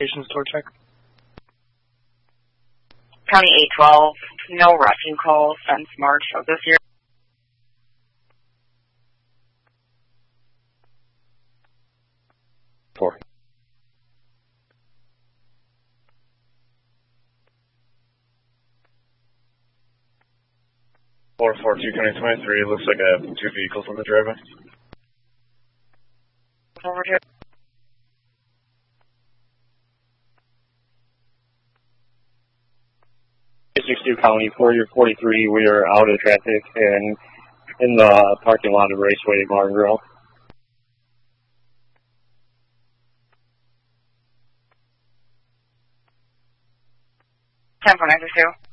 Station store check. County 812, no rescue calls since March of this year. Four. 442 County 23, looks like I have 2 vehicles on the driveway. Over to 62 County, 443, we are out of traffic and in the parking lot of Raceway Bar and Grill. 10.92.